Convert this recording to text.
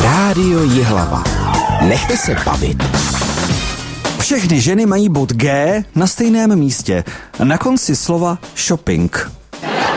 Rádio Jihlava. Nechte se bavit. Všechny ženy mají bod G na stejném místě, na konci slova shopping.